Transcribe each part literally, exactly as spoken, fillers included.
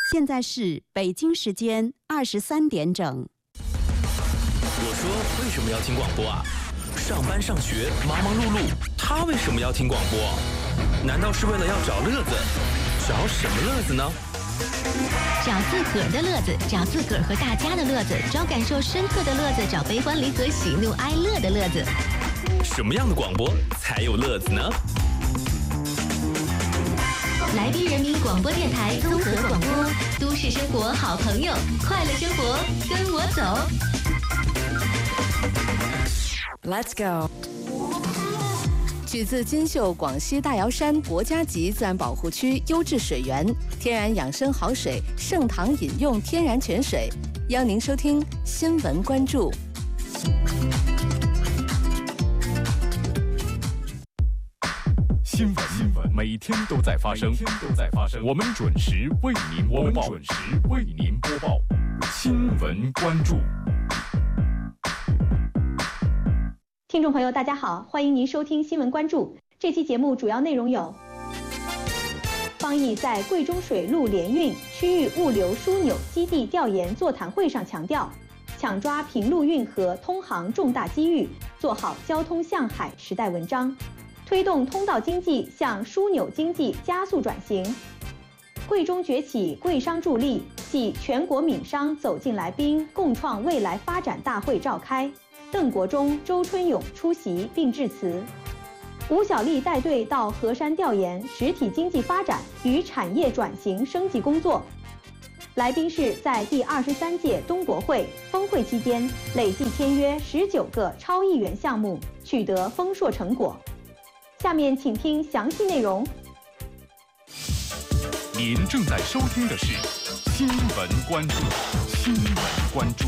现在是北京时间二十三点整。 我说为什么要听广播啊？上班上学忙忙碌碌，他为什么要听广播？难道是为了要找乐子？找什么乐子呢？ 找自个儿的乐子，找自个儿和大家的乐子，找感受深刻的乐子，找悲欢离合、喜怒哀乐的乐子。 什么样的广播才有乐子呢？ 来宾人民广播电台综合广播，都市生活好朋友，快乐生活跟我走。 Let's go。 取自金秀广西大瑶山国家级自然保护区优质水源，天然养生好水，盛唐饮用天然泉水。邀您收听新闻关注。 新闻新闻每天都在发生，每天都在发生。我们准时为您播报，我们准时为您播报新闻关注。 听众朋友，大家好，欢迎您收听新闻关注。这期节目主要内容有：方毅在贵中水陆联运区域物流枢纽基地调研座谈会上强调，抢抓平陆运河通航重大机遇，做好交通向海时代文章，推动通道经济向枢纽经济加速转型。贵中崛起，贵商助力暨全国闽商走进来宾共创未来发展大会召开。邓国忠、周春勇出席并致辞。吴小莉带队到河山调研实体经济发展与产业转型升级工作。来宾是在第二十三届东博会峰会期间累计签约十九个超亿元项目，取得丰硕成果。下面请听详细内容。 您正在收听的是新闻关注，新闻关注。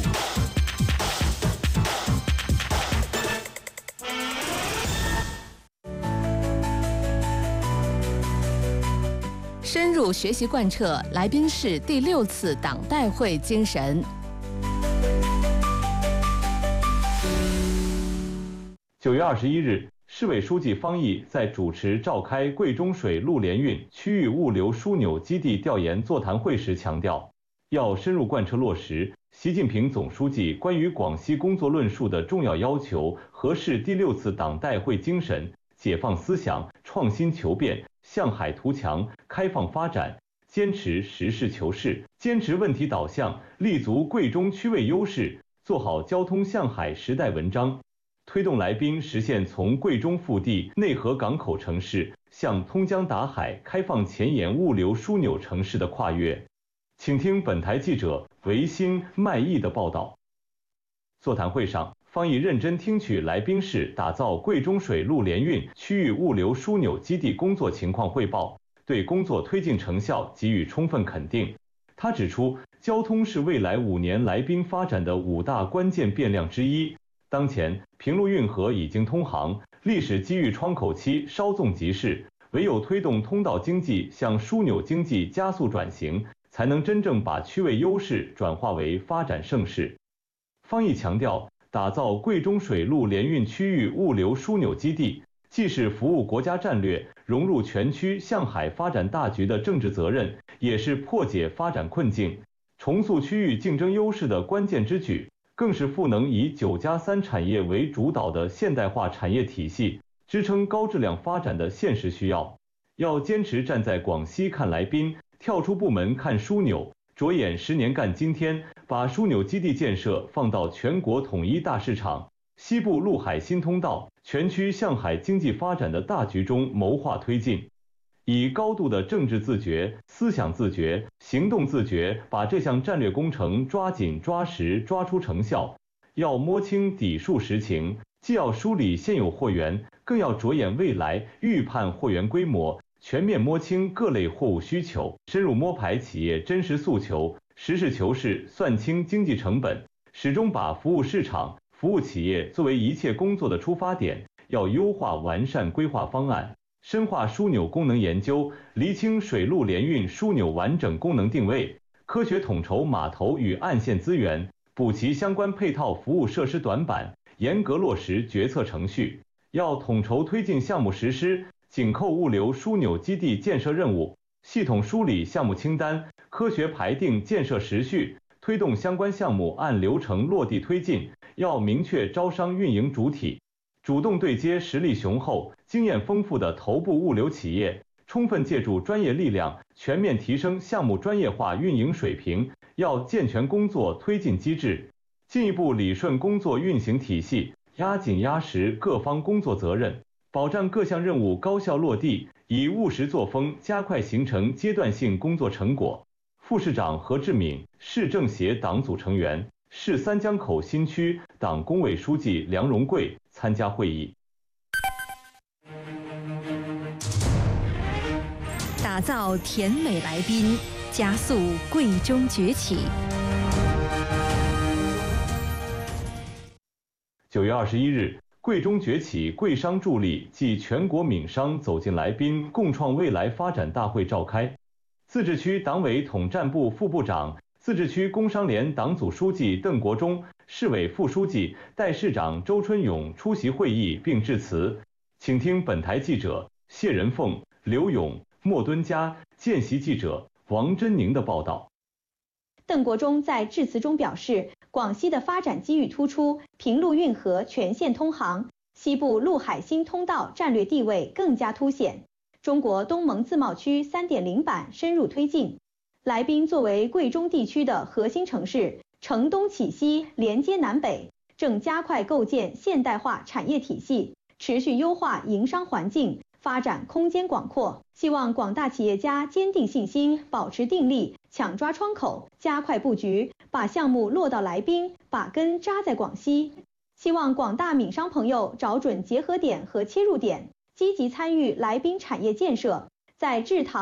深入学习贯彻来宾市第六次党代会精神。 九月二十一日，市委书记方毅在主持召开贵中水陆联运区域物流枢纽基地调研座谈会时强调，要深入贯彻落实习近平总书记关于广西工作论述的重要要求和市第六次党代会精神，解放思想，创新求变，向海图强，开放发展，坚持实事求是，坚持问题导向，立足贵中区位优势，做好交通向海时代文章，推动来宾实现从贵中腹地内河港口城市向通江达海开放前沿物流枢纽城市的跨越。请听本台记者维新、麦毅的报道。座谈会上，方毅认真听取来宾市打造贵中水陆联运区域物流枢纽基地工作情况汇报，对工作推进成效给予充分肯定。他指出，交通是未来五年来宾发展的五大关键变量之一。当前，平陆运河已经通航，历史机遇窗口期稍纵即逝，唯有推动通道经济向枢纽经济加速转型，才能真正把区位优势转化为发展盛世。方毅强调，打造贵中水陆联运区域物流枢纽基地，既是服务国家战略、融入全区向海发展大局的政治责任，也是破解发展困境、重塑区域竞争优势的关键之举，更是赋能以九加三产业为主导的现代化产业体系，支撑高质量发展的现实需要。要坚持站在广西看来宾，跳出部门看枢纽，着眼十年干今天，把枢纽基地建设放到全国统一大市场、西部陆海新通道、全区向海经济发展的大局中谋划推进，以高度的政治自觉、思想自觉、行动自觉，把这项战略工程抓紧抓实抓出成效。要摸清底数实情，既要梳理现有货源，更要着眼未来，预判货源规模，全面摸清各类货物需求，深入摸排企业真实诉求，实事求是算清经济成本，始终把服务市场、服务企业作为一切工作的出发点。要优化完善规划方案，深化枢纽功能研究，厘清水陆联运枢纽完整功能定位，科学统筹码头与岸线资源，补齐相关配套服务设施短板，严格落实决策程序。要统筹推进项目实施，紧扣物流枢纽基地建设任务，系统梳理项目清单， 科学排定建设时序，推动相关项目按流程落地推进。要明确招商运营主体，主动对接实力雄厚、经验丰富的头部物流企业，充分借助专业力量，全面提升项目专业化运营水平。要健全工作推进机制，进一步理顺工作运行体系，压紧压实各方工作责任，保障各项任务高效落地，以务实作风加快形成阶段性工作成果。副市长何志敏、市政协党组成员、市三江口新区党工委书记梁荣贵参加会议。 打造甜美来宾，加速贵中崛起。 九月二十一日，贵中崛起贵商助力暨全国闽商走进来宾共创未来发展大会召开。自治区党委统战部副部长、自治区工商联党组书记邓国忠、市委副书记、代市长周春勇出席会议并致辞。请听本台记者谢仁凤、刘勇、莫敦佳、见习记者王珍宁的报道。 邓国忠在致辞中表示，广西的发展机遇突出，平陆运河全线通航，西部陆海新通道战略地位更加凸显。中国东盟自贸区 三点零 版深入推进。来宾作为贵中地区的核心城市，承东启西，连接南北，正加快构建现代化产业体系，持续优化营商环境，发展空间广阔。希望广大企业家坚定信心，保持定力，抢抓窗口，加快布局，把项目落到来宾，把根扎在广西。希望广大闽商朋友找准结合点和切入点，积极参与来宾产业建设，在制糖